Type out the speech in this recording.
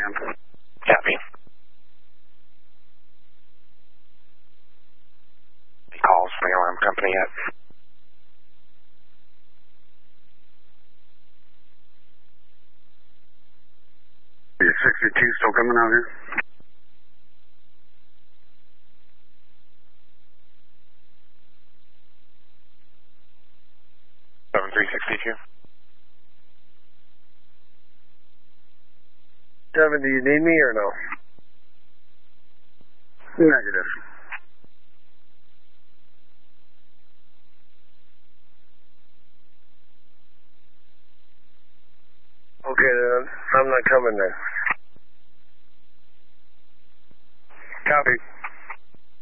command. Copy. Calls from the alarm company yet? Is 62 still coming out here? Seven 362. 7, do you need me or no? Negative. Okay, then I'm not coming then.